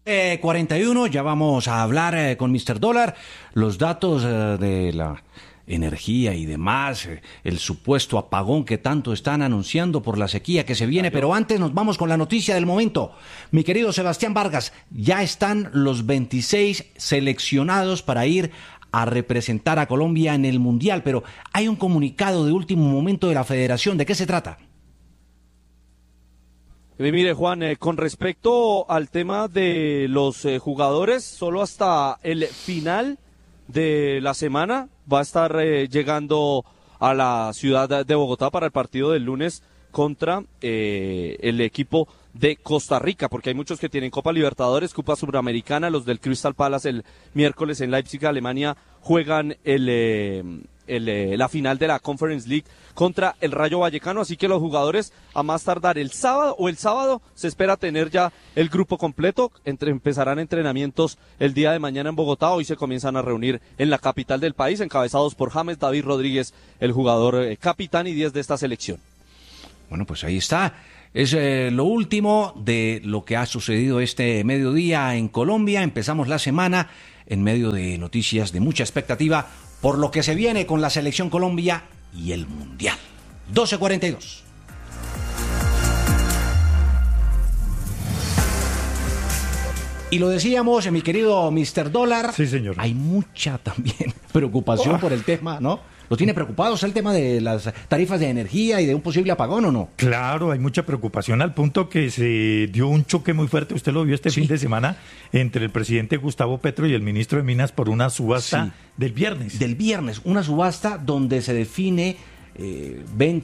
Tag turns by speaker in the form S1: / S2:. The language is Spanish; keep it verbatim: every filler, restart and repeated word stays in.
S1: Eh, cuarenta y uno, ya vamos a hablar eh, con mister Dólar, los datos eh, de la energía y demás, eh, el supuesto apagón que tanto están anunciando por la sequía que se viene, pero antes nos vamos con la noticia del momento. Mi querido Sebastián Vargas, ya están los veintiséis seleccionados para ir a representar a Colombia en el Mundial, pero hay un comunicado de último momento de la Federación. ¿De qué se trata?
S2: Mire, Juan, eh, con respecto al tema de los eh, jugadores, solo hasta el final de la semana va a estar eh, llegando a la ciudad de Bogotá para el partido del lunes contra eh, el equipo de Costa Rica, porque hay muchos que tienen Copa Libertadores, Copa Suramericana, los del Crystal Palace el miércoles en Leipzig, Alemania, juegan el... Eh, El, eh, la final de la Conference League contra el Rayo Vallecano, así que los jugadores a más tardar el sábado o el sábado se espera tener ya el grupo completo. Entre, empezarán entrenamientos el día de mañana en Bogotá, hoy se comienzan a reunir en la capital del país, encabezados por James David Rodríguez, el jugador eh, capitán y diez de esta selección.
S1: Bueno, pues ahí está. Es eh, lo último de lo que ha sucedido este mediodía en Colombia. Empezamos la semana en medio de noticias de mucha expectativa por lo que se viene con la Selección Colombia y el Mundial. doce cuarenta y dos. Y lo decíamos, mi querido mister Dólar.
S3: Sí, señor.
S1: Hay mucha también preocupación oh. por el tema, ¿no? ¿Lo tiene preocupados el tema de las tarifas de energía y de un posible apagón o no?
S3: Claro, hay mucha preocupación al punto que se dio un choque muy fuerte, usted lo vio este sí. fin de semana, entre el presidente Gustavo Petro y el ministro de Minas por una subasta sí. del viernes.
S1: Del viernes, una subasta donde se define eh, venta